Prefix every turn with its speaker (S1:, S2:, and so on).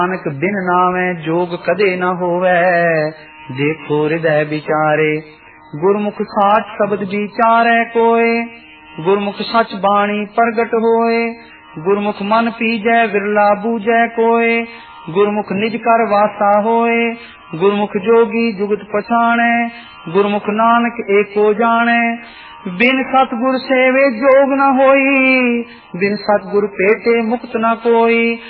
S1: ਨਾਨਕ ਬਿਨ ਨਾਵੇਂ ਜੋਗ ਕਦੇ न होवे। देखो हृदय विचारे गुरमुख साच शब्द विचारे कोय। गुरमुख सच बाणी प्रगट होए। गुरमुख मन पीजै विरला बूझै कोय। गुरमुख निज कर वासा होए। गुरमुख जोगी जुगत पछाणे। गुरमुख नानक एको जाने। बिन सतगुर सेवे जोग न होई। बिन सतगुर पेटे मुक्त न कोई।